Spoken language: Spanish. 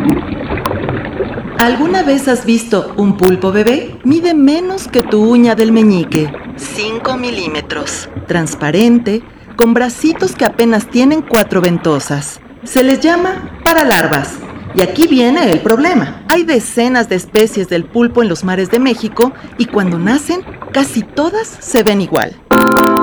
¿Alguna vez has visto un pulpo bebé? Mide menos que tu uña del meñique, 5 milímetros, transparente, con bracitos que apenas tienen 4 ventosas. Se les llama paralarvas. Y aquí viene el problema. Hay decenas de especies del pulpo en los mares de México y cuando nacen, casi todas se ven igual.